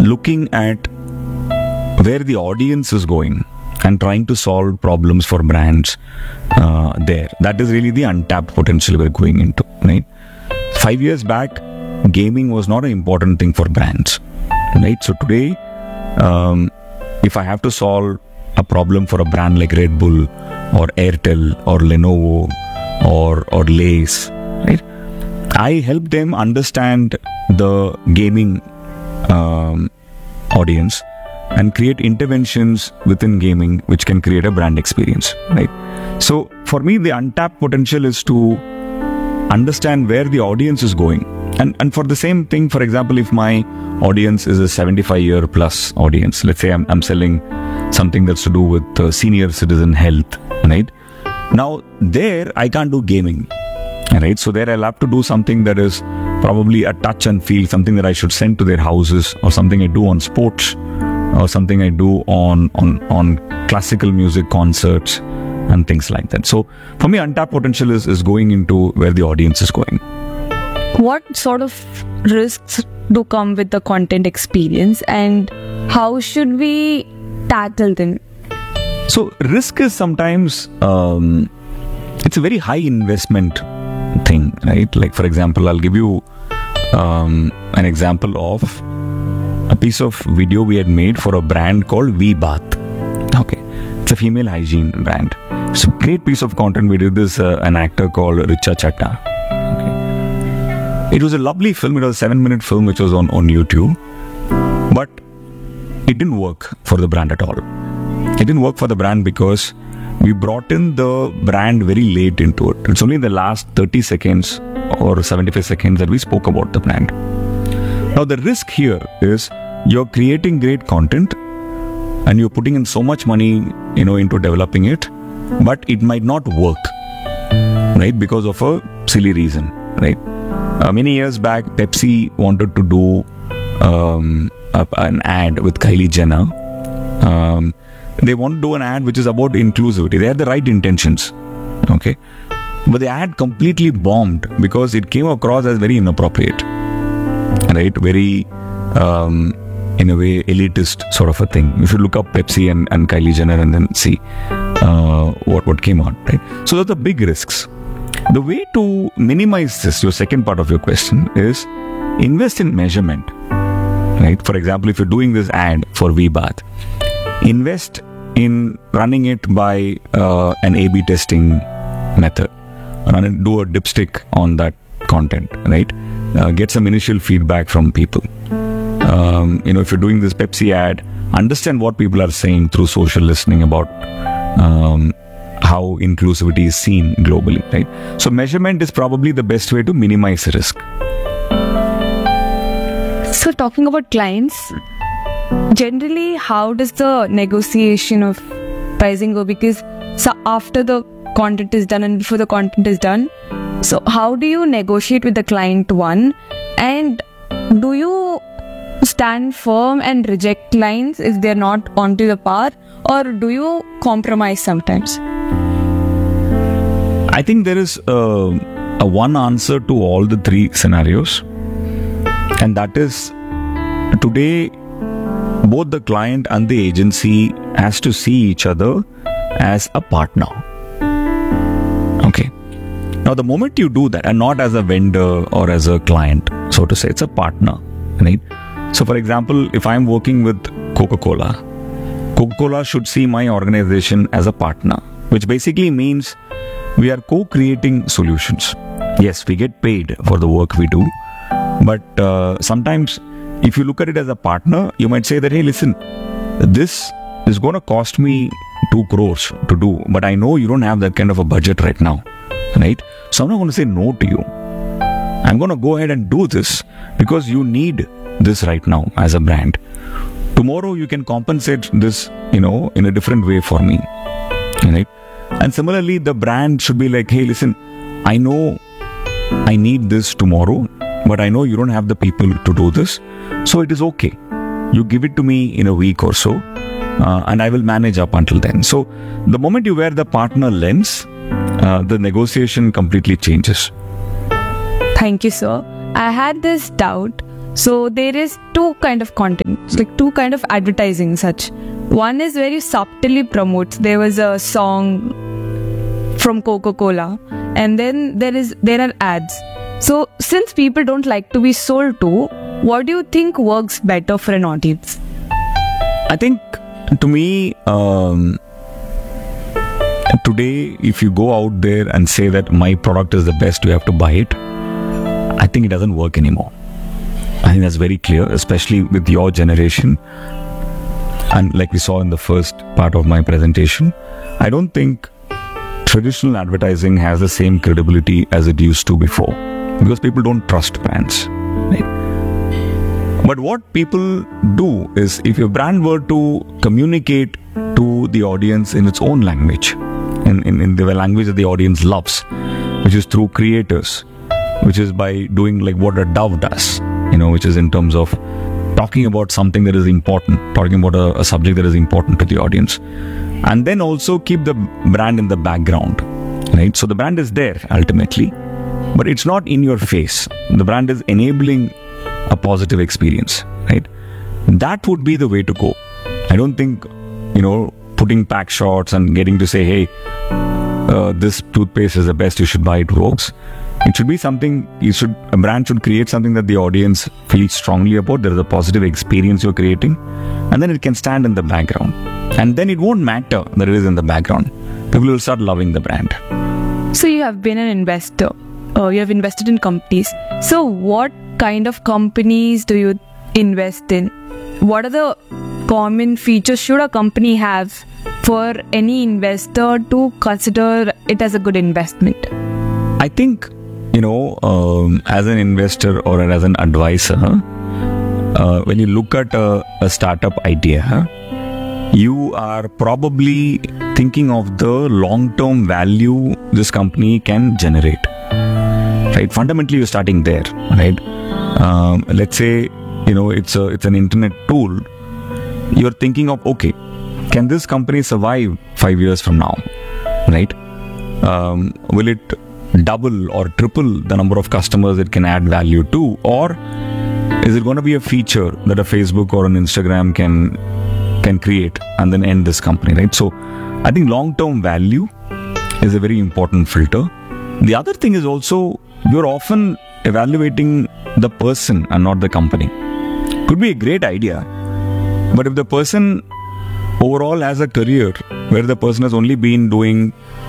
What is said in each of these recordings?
looking at where the audience is going and trying to solve problems for brands there. That is really the untapped potential we're going into, right? 5 years back, gaming was not an important thing for brands, right? So today, if I have to solve a problem for a brand like Red Bull or Airtel or Lenovo or Lays, right? I help them understand the gaming audience and create interventions within gaming which can create a brand experience, right? So for me, the untapped potential is to understand where the audience is going. And for the same thing, for example, if my audience is a 75-year plus audience, let's say I'm selling something that's to do with senior citizen health, right? Now there I can't do gaming, right? So there I'll have to do something that is probably a touch and feel, something that I should send to their houses, or something I do on sports, or something I do on classical music concerts and things like that. So for me, untapped potential is going into where the audience is going. What sort of risks do come with the content experience, and how should we tackle them? So risk is sometimes, it's a very high investment thing, right? Like for example, I'll give you an example of a piece of video we had made for a brand called V-Bath. Okay, it's a female hygiene brand. It's a great piece of content. We did this, an actor called Richa Chadha. Okay. It was a lovely film. It was a 7-minute film which was on YouTube. But it didn't work for the brand at all. It didn't work for the brand because we brought in the brand very late into it. It's only in the last 30 seconds or 75 seconds that we spoke about the brand. Now the risk here is you're creating great content and you're putting in so much money, into developing it, but it might not work, right? Because of a silly reason, right? Many years back, Pepsi wanted to do an ad with Kylie Jenner. They want to do an ad which is about inclusivity. They had the right intentions, okay? But the ad completely bombed because it came across as very inappropriate, right? Very, in a way, elitist sort of a thing. You should look up Pepsi and Kylie Jenner and then see what came out, right? So those are big risks. The way to minimize this, your second part of your question, is invest in measurement, right? For example, if you're doing this ad for V-Bath, invest in running it by an A/B testing method. Do a dipstick on that content, right? Get some initial feedback from people. If you're doing this Pepsi ad, understand what people are saying through social listening about how inclusivity is seen globally, right? So measurement is probably the best way to minimize risk. So talking about clients, generally, how does the negotiation of pricing go? Because after the content is done and before the content is done, so how do you negotiate with the client, one? And do you stand firm and reject clients if they're not onto the par, or do you compromise sometimes? I think there is a one answer to all the three scenarios, and that is, today both the client and the agency has to see each other as a partner. Okay. Now the moment you do that, and not as a vendor or as a client, so to say, it's a partner, right? So for example, if I'm working with Coca-Cola should see my organization as a partner, which basically means we are co-creating solutions. Yes, we get paid for the work we do, but sometimes if you look at it as a partner, you might say that, hey, listen, this is going to cost me 2 crores to do, but I know you don't have that kind of a budget right now, right? So I'm not going to say no to you. I'm going to go ahead and do this because you need this right now as a brand. Tomorrow you can compensate this, in a different way for me, right? And similarly, the brand should be like, hey, listen, I know I need this tomorrow, but I know you don't have the people to do this. So it is okay. You give it to me in a week or so, and I will manage up until then. So the moment you wear the partner lens, the negotiation completely changes. Thank you, sir. I had this doubt. So there is two kind of content, like two kind of advertising such. One is where you subtly promotes. There was a song from Coca-Cola, and then there are ads. So since people don't like to be sold to, what do you think works better for an audience? I think, to me, today, if you go out there and say that my product is the best, you have to buy it, I think it doesn't work anymore. I think that's very clear, especially with your generation. And like we saw in the first part of my presentation, I don't think traditional advertising has the same credibility as it used to before, because people don't trust brands, right? But what people do is, if your brand were to communicate to the audience in its own language, in the language that the audience loves, which is through creators, which is by doing like what a Dove does, which is in terms of talking about something that is important, talking about a subject that is important to the audience, and then also keep the brand in the background, right? So the brand is there ultimately, but it's not in your face. The brand is enabling a positive experience, right? That would be the way to go. I don't think, putting pack shots and getting to say, hey, this toothpaste is the best, you should buy it, works. It should be something, a brand should create something that the audience feels strongly about. There is a positive experience you're creating, and then it can stand in the background. And then it won't matter that it is in the background. People will start loving the brand. So you have been an investor. You have invested in companies. So what kind of companies do you invest in? What are the common features should a company have for any investor to consider it as a good investment? I think, as an investor or as an advisor, when you look at a startup idea, you are probably thinking of the long-term value this company can generate, right? Fundamentally, you're starting there, right? Let's say, it's an internet tool. You're thinking of, okay, can this company survive 5 years from now, right? Will it double or triple the number of customers it can add value to, or is it going to be a feature that a Facebook or an Instagram can create and then end this company, right? So I think long-term value is a very important filter. The other thing is also, you're often evaluating the person and not the company. Could be a great idea, but if the person overall has a career where the person has only been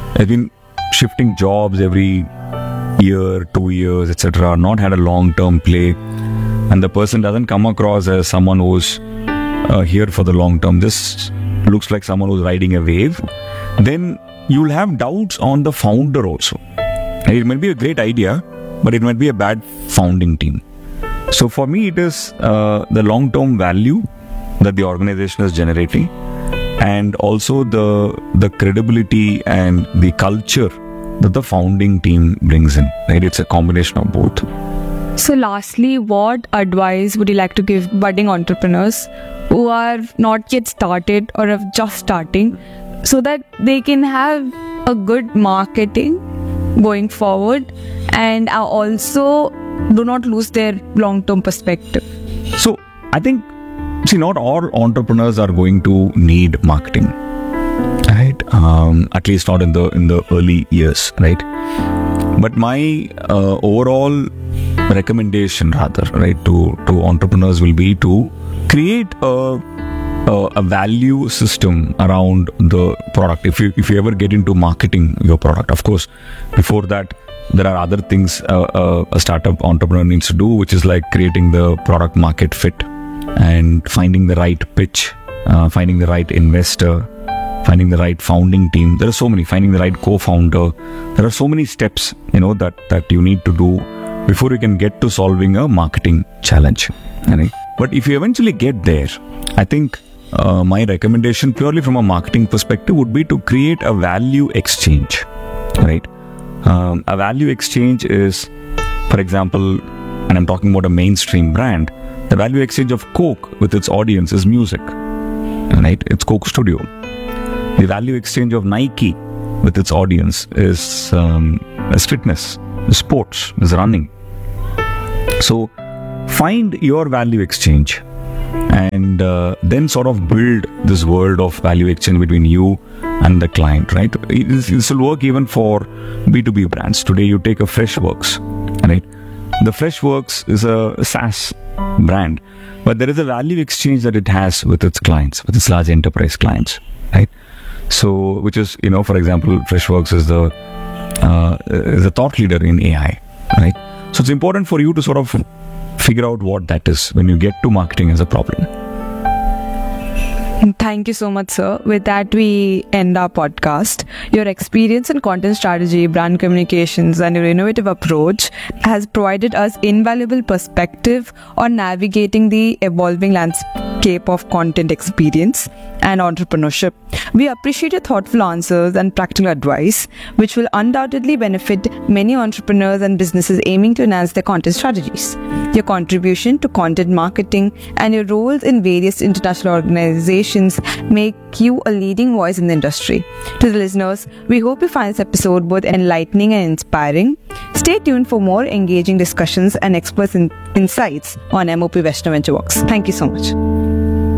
shifting jobs every year, 2 years, etc., not had a long-term play, and the person doesn't come across as someone who's here for the long term, this looks like someone who's riding a wave, then you'll have doubts on the founder also. And it might be a great idea, but it might be a bad founding team. So for me, it is the long-term value that the organization is generating, and also the credibility and the culture that the founding team brings in, right? It's a combination of both. So lastly, what advice would you like to give budding entrepreneurs who are not yet started or are just starting, so that they can have a good marketing going forward and also do not lose their long-term perspective? So I think, not all entrepreneurs are going to need marketing, right? At least not in the early years, right? But my overall recommendation, rather, right, to entrepreneurs will be to create a value system around the product. If you ever get into marketing your product, of course, before that, there are other things a startup entrepreneur needs to do, which is like creating the product market fit and finding the right pitch, finding the right investor, finding the right founding team. There are so many, finding the right co-founder. There are so many steps, that you need to do before you can get to solving a marketing challenge. Right? But if you eventually get there, I think my recommendation purely from a marketing perspective would be to create a value exchange, right? A value exchange is, for example, and I'm talking about a mainstream brand, the value exchange of Coke with its audience is music, right? It's Coke Studio. The value exchange of Nike with its audience is fitness, is sports, is running. So find your value exchange and then sort of build this world of value exchange between you and the client, right? This will work even for B2B brands. Today, you take a Freshworks, right? The Freshworks is a SaaS brand, but there is a value exchange that it has with its clients, with its large enterprise clients, right? So, which is, for example, Freshworks is the thought leader in AI, right? So it's important for you to sort of figure out what that is when you get to marketing as a problem. Thank you so much, sir. With that, we end our podcast. Your experience in content strategy, brand communications, and your innovative approach has provided us invaluable perspective on navigating the evolving landscape of content experience and entrepreneurship. We appreciate your thoughtful answers and practical advice, which will undoubtedly benefit many entrepreneurs and businesses aiming to enhance their content strategies. Your contribution to content marketing and your roles in various international organizations make you a leading voice in the industry. To the listeners, we hope you find this episode both enlightening and inspiring. Stay tuned for more engaging discussions and expert insights on MOP Vaishnav VentureWorks. Thank you so much.